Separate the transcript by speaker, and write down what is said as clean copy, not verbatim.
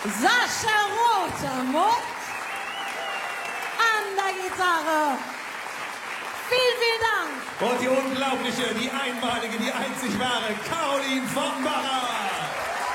Speaker 1: Sascha Rotermund an der Gitarre. Vielen, vielen Dank.
Speaker 2: Und die unglaubliche, die einmalige, die einzig wahre Caroline Fortenbacher.